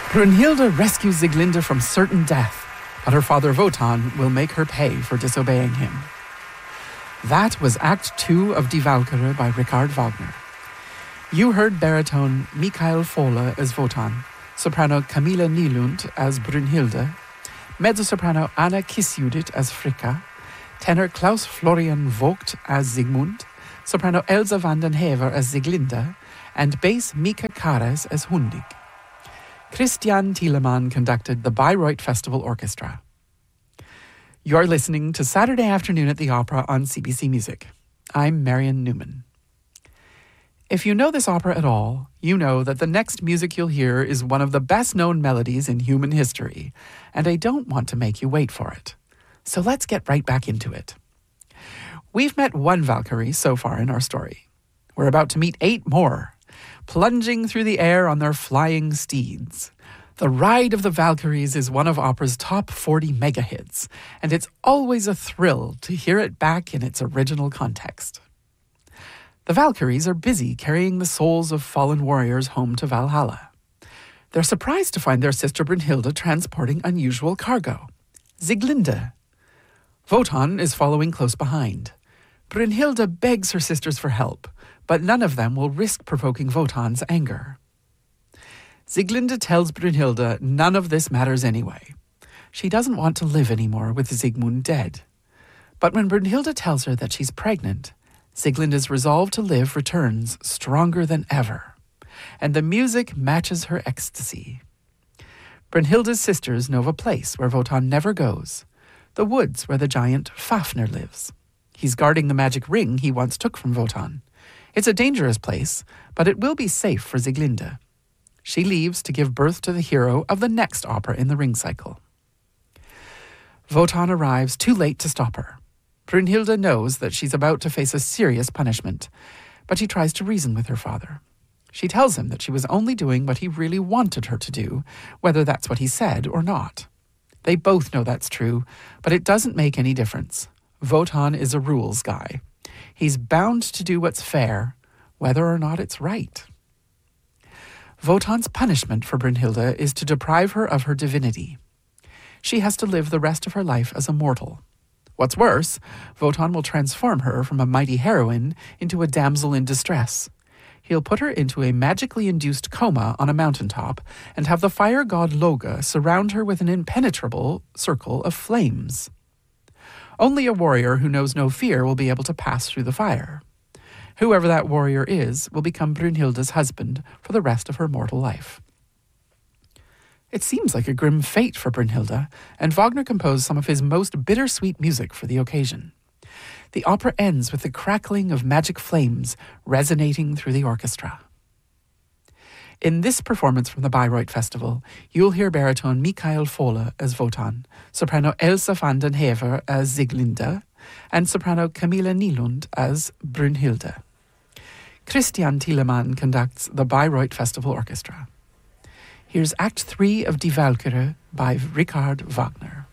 Brunhilde rescues Sieglinde from certain death, but her father Wotan will make her pay for disobeying him. That was Act 2 of Die Walküre by Richard Wagner. You heard baritone Michael Fohle as Wotan, soprano Camilla Nylund as Brunhilde, mezzo-soprano Anna Kiss-Judith as Fricka, tenor Klaus Florian Vogt as Sigmund, soprano Elsa van den Hever as Sieglinde, and bass Mika Kares as Hundig. Christian Thielemann conducted the Bayreuth Festival Orchestra. You're listening to Saturday Afternoon at the Opera on CBC Music. I'm Marion Newman. If you know this opera at all, you know that the next music you'll hear is one of the best-known melodies in human history, and I don't want to make you wait for it. So let's get right back into it. We've met one Valkyrie so far in our story. We're about to meet 8 more, plunging through the air on their flying steeds. The Ride of the Valkyries is one of opera's top 40 mega hits, and it's always a thrill to hear it back in its original context. The Valkyries are busy carrying the souls of fallen warriors home to Valhalla. They're surprised to find their sister Brunhilde transporting unusual cargo. Sieglinde. Wotan is following close behind. Brunhilde begs her sisters for help, but none of them will risk provoking Wotan's anger. Sieglinde tells Brunhilde none of this matters anyway. She doesn't want to live anymore with Sigmund dead. But when Brunhilde tells her that she's pregnant, Sieglinde's resolve to live returns stronger than ever, and the music matches her ecstasy. Brunhilde's sisters know of a place where Wotan never goes, the woods where the giant Fafnir lives. He's guarding the magic ring he once took from Wotan. It's a dangerous place, but it will be safe for Sieglinde. She leaves to give birth to the hero of the next opera in the ring cycle. Wotan arrives too late to stop her. Brunhilde knows that she's about to face a serious punishment, but she tries to reason with her father. She tells him that she was only doing what he really wanted her to do, whether that's what he said or not. They both know that's true, but it doesn't make any difference. Wotan is a rules guy. He's bound to do what's fair, whether or not it's right. Wotan's punishment for Brunhilde is to deprive her of her divinity. She has to live the rest of her life as a mortal. What's worse, Wotan will transform her from a mighty heroine into a damsel in distress. He'll put her into a magically induced coma on a mountaintop and have the fire god Loge surround her with an impenetrable circle of flames. Only a warrior who knows no fear will be able to pass through the fire. Whoever that warrior is will become Brunhilde's husband for the rest of her mortal life. It seems like a grim fate for Brunhilde, and Wagner composed some of his most bittersweet music for the occasion. The opera ends with the crackling of magic flames resonating through the orchestra. In this performance from the Bayreuth Festival, you'll hear baritone Michael Fohle as Wotan, soprano Elsa van den Hever as Sieglinde, and soprano Camilla Nylund as Brunhilde. Christian Thielemann conducts the Bayreuth Festival Orchestra. Here's Act 3 of Die Walküre by Richard Wagner.